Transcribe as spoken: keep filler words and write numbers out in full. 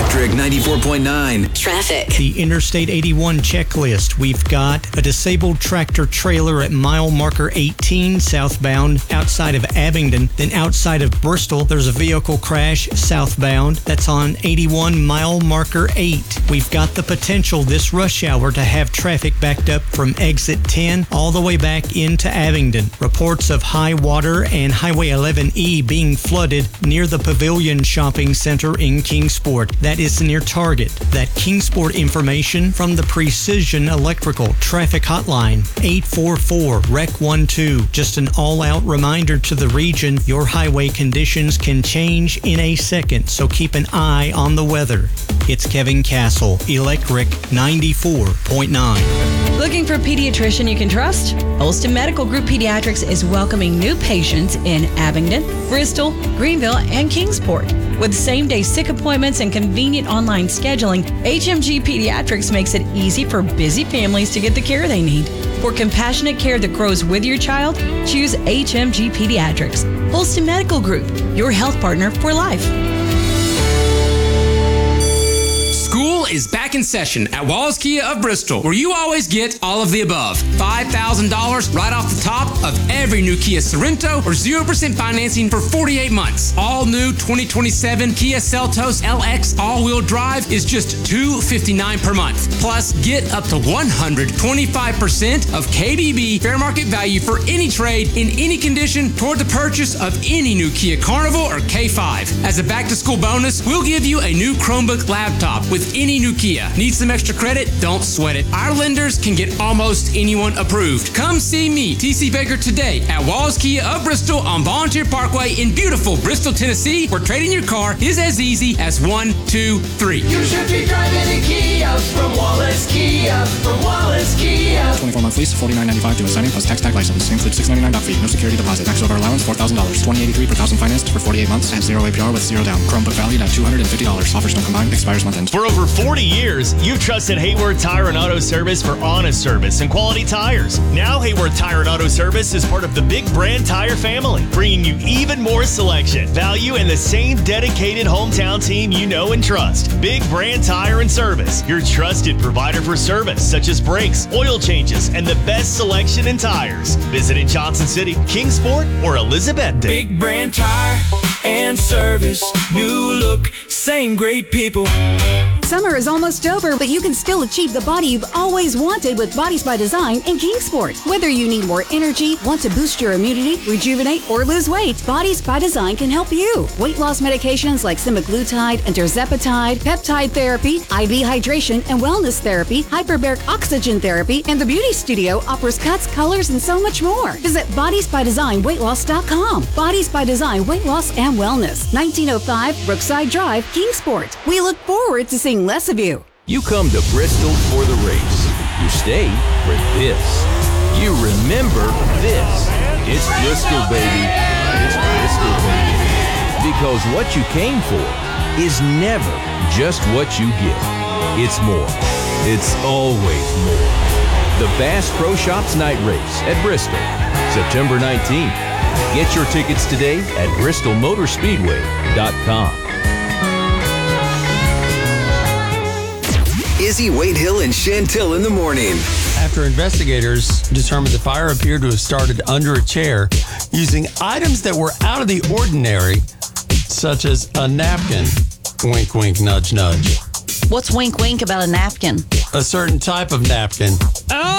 Electric ninety-four point nine. Traffic. The Interstate eighty-one checklist. We've got a disabled tractor trailer at mile marker eighteen southbound outside of Abingdon. Then outside of Bristol, there's a vehicle crash southbound. That's on eighty-one mile marker eight. We've got the potential this rush hour to have traffic backed up from exit ten all the way back into Abingdon. Reports of high water and Highway eleven E being flooded near the Pavilion Shopping Center in Kingsport. That is near Target. That Kingsport information from the Precision Electrical Traffic Hotline, eight four four, R E C one two. Just an all-out reminder to the region, your highway conditions can change in a second, so keep an eye on the weather. It's Kevin Castle, Electric ninety-four point nine. Looking for a pediatrician you can trust? Holston Medical Group Pediatrics is welcoming new patients in Abingdon, Bristol, Greenville, and Kingsport. With same-day sick appointments and convenient online scheduling, H M G Pediatrics makes it easy for busy families to get the care they need. For compassionate care that grows with your child, choose H M G Pediatrics. Holston Medical Group, your health partner for life. School is back in session at Wallace Kia of Bristol, where you always get all of the above. five thousand dollars right off the top of every new Kia Sorento or zero percent financing for forty-eight months. All new twenty twenty-seven Kia Seltos L X all-wheel drive is just two hundred fifty-nine dollars per month. Plus, get up to one hundred twenty-five percent of K B B fair market value for any trade in any condition toward the purchase of any new Kia Carnival or K five. As a back-to-school bonus, we'll give you a new Chromebook laptop with any new Kia. Need some extra credit? Don't sweat it. Our lenders can get almost anyone approved. Come see me, T C Baker, today at Wallace Kia of Bristol on Volunteer Parkway in beautiful Bristol, Tennessee, where trading your car is as easy as one, two, three. You should be driving a Kia from Wallace Kia, from Wallace Kia. twenty-four month lease, forty-nine ninety-five to assigning plus tax tag license. Includes six ninety-nine doc fee, no security deposit. Max over allowance four thousand dollars. twenty eighty-three per thousand financed for forty-eight months at zero A P R with zero down. Chromebook valued at two hundred fifty dollars. Offers no combined. Expires month end. For over forty years, you've trusted Hayward Tire and Auto Service for honest service and quality tires. Now Hayward Tire and Auto Service is part of the Big Brand Tire family, bringing you even more selection, value, and the same dedicated hometown team you know and trust. Big Brand Tire and Service, your trusted provider for service such as brakes, oil changes, and the best selection in tires. Visit in Johnson City, Kingsport, or Elizabeth. Big Brand Tire and Service. New look, same great people. Summer is almost over, but you can still achieve the body you've always wanted with Bodies by Design in Kingsport. Whether you need more energy, want to boost your immunity, rejuvenate, or lose weight, Bodies by Design can help you. Weight loss medications like semaglutide, tirzepatide, peptide therapy, I V hydration and wellness therapy, hyperbaric oxygen therapy, and the Beauty Studio offers cuts, colors, and so much more. Visit bodies by design weight loss dot com. Bodies by Design Weight Loss and Wellness, nineteen oh five Brookside Drive, Kingsport. We look forward to seeing less of you. You come to Bristol for the race. You stay for this. You remember this. It's Bristol, baby. It's Bristol, baby. Because what you came for is never just what you get. It's more. It's always more. The Bass Pro Shops Night Race at Bristol, September nineteenth. Get your tickets today at bristol motor speedway dot com. Izzy, Wade Hill, and Chantil in the morning. After investigators determined the fire appeared to have started under a chair using items that were out of the ordinary, such as a napkin. Wink, wink, nudge, nudge. What's wink, wink about a napkin? A certain type of napkin. Oh!